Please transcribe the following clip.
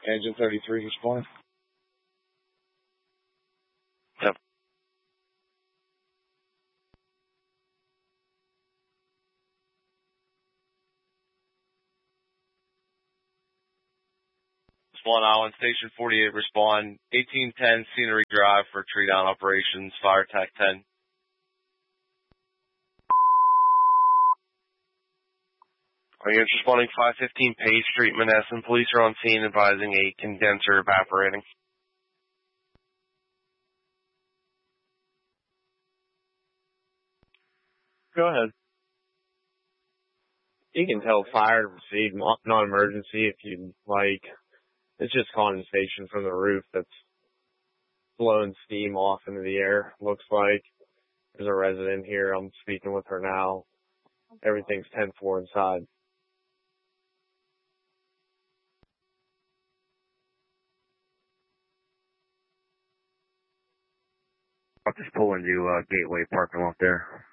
Engine 33 responding. Yep. Swan Island, Station 48, respond. 1810 Scenery Drive for tree down operations, Fire Tech 10. Are you responding 515 Page Street, Menneson? Police are on scene advising a condenser evaporating. Go ahead. You can tell fire to proceed, non-emergency if you'd like. It's just condensation from the roof that's blowing steam off into the air, looks like. There's a resident here. I'm speaking with her now. Everything's 10-4 inside. I'll just pull into Gateway parking lot there.